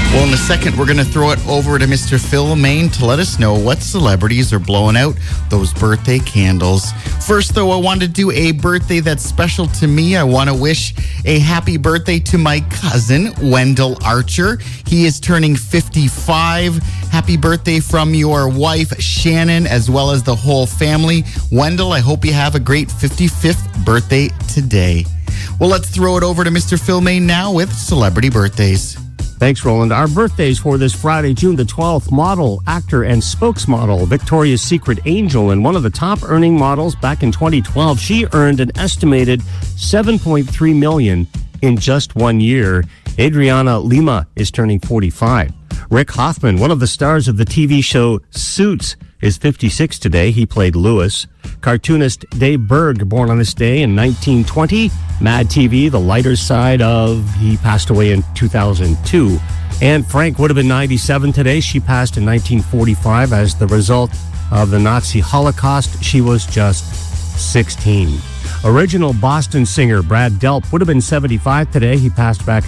Well, in a second, we're going to throw it over to Mr. Phil Main to let us know what celebrities are blowing out those birthday candles. First, though, I want to do a birthday that's special to me. I want to wish a happy birthday to my cousin, Wendell Archer. He is turning 55. Happy birthday from your wife, Shannon, as well as the whole family. Wendell, I hope you have a great 55th birthday today. Well, let's throw it over to Mr. Phil Main now with celebrity birthdays. Thanks, Roland. Our birthdays for this Friday, June the 12th, model, actor, and spokesmodel Victoria's Secret Angel, and one of the top earning models back in 2012. She earned an estimated $7.3 million in just 1 year. Adriana Lima is turning 45. Rick Hoffman, one of the stars of the TV show Suits, is 56 today. He played Lewis. Cartoonist Dave Berg, born on this day in 1920. Mad TV, the lighter side of, he passed away in 2002. Anne Frank would have been 97 today. She passed in 1945 as the result of the Nazi Holocaust. She was just 16. Original Boston singer Brad Delp would have been 75 today. He passed back